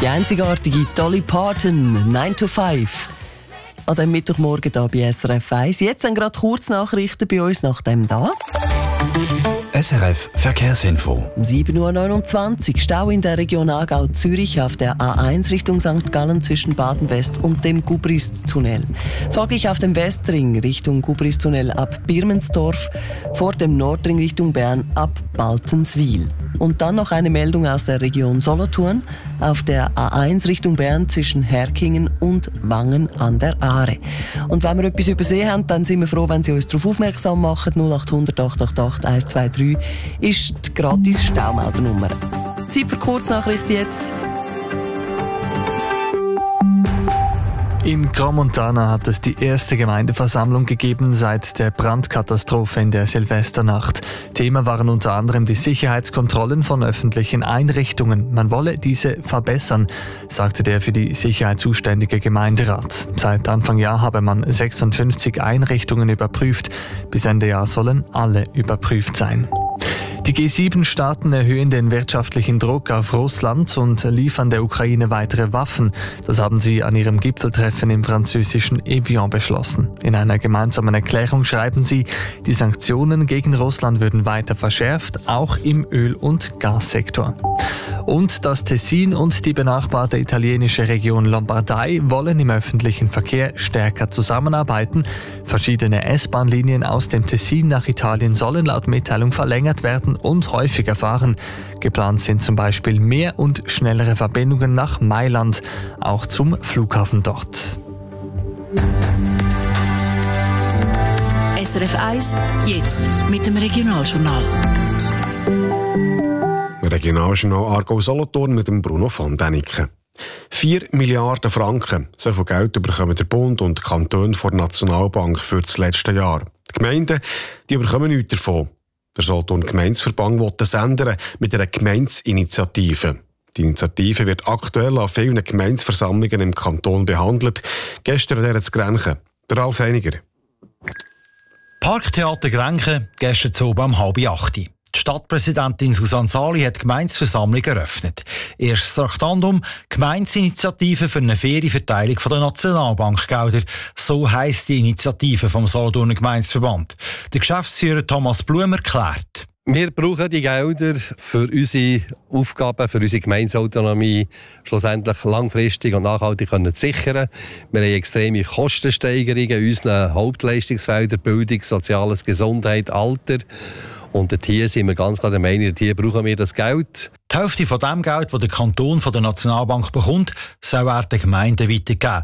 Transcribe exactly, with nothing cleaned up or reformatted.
Die einzigartige Dolly Parton, nine to five. An diesem Mittwochmorgen hier bei S R F eins. Jetzt sind gerade Kurznachrichten bei uns nach dem da. S R F Verkehrsinfo. Um sieben Uhr neunundzwanzig Stau in der Region Aargau-Zürich auf der A eins Richtung Sankt Gallen zwischen Baden-West und dem Gubrist-Tunnel. Folglich auf dem Westring Richtung Gubrist-Tunnel ab Birmensdorf, vor dem Nordring Richtung Bern ab Baltenswil. Und dann noch eine Meldung aus der Region Solothurn auf der A eins Richtung Bern zwischen Herkingen und Wangen an der Aare. Und wenn wir etwas übersehen haben, dann sind wir froh, wenn Sie uns darauf aufmerksam machen. null acht hundert acht acht acht eins zwei drei ist die gratis Staumeldernummer. Zeit für Kurznachrichten jetzt. In Crans-Montana hat es die erste Gemeindeversammlung gegeben seit der Brandkatastrophe in der Silvesternacht. Thema waren unter anderem die Sicherheitskontrollen von öffentlichen Einrichtungen. Man wolle diese verbessern, sagte der für die Sicherheit zuständige Gemeinderat. Seit Anfang Jahr habe man sechsundfünfzig Einrichtungen überprüft. Bis Ende Jahr sollen alle überprüft sein. Die G sieben Staaten erhöhen den wirtschaftlichen Druck auf Russland und liefern der Ukraine weitere Waffen. Das haben sie an ihrem Gipfeltreffen im französischen Evian beschlossen. In einer gemeinsamen Erklärung schreiben sie, die Sanktionen gegen Russland würden weiter verschärft, auch im Öl- und Gassektor. Und das Tessin und die benachbarte italienische Region Lombardei wollen im öffentlichen Verkehr stärker zusammenarbeiten. Verschiedene S-Bahn-Linien aus dem Tessin nach Italien sollen laut Mitteilung verlängert werden und häufiger fahren. Geplant sind zum Beispiel mehr und schnellere Verbindungen nach Mailand, auch zum Flughafen dort. S R F eins, jetzt mit dem Regionaljournal. Regionaljournal Aargau-Solothurn mit dem Bruno von Däniken. Vier Milliarden Franken, so viel Geld bekommen der Bund und die Kantone von der Nationalbank für das letzte Jahr. Die Gemeinden die bekommen nichts davon. Der Solothurn Gemeindeverband will das ändern mit einer Gemeindeinitiative. Die Initiative wird aktuell an vielen Gemeindeversammlungen im Kanton behandelt. Gestern wäre es Grenchen. Der Ralf Einiger. Parktheater Grenchen, gestern zu oben um halb acht. Die Stadtpräsidentin Susanne Sali hat die Gemeindeversammlung eröffnet. Erstes Traktandum: Gemeindeinitiative für eine faire Verteilung der Nationalbankgelder. So heisst die Initiative vom Solothurner Gemeindeverband. Der Geschäftsführer Thomas Blum erklärt: Wir brauchen die Gelder für unsere Aufgaben, für unsere Gemeindeautonomie schlussendlich langfristig und nachhaltig zu sichern. Wir haben extreme Kostensteigerungen in unseren Hauptleistungsfeldern Bildung, Soziales, Gesundheit, Alter. Und hier sind wir ganz klar der Meinung, hier brauchen wir das Geld. Die Hälfte von dem Geld, das der Kanton von der Nationalbank bekommt, soll er den Gemeinden weitergeben.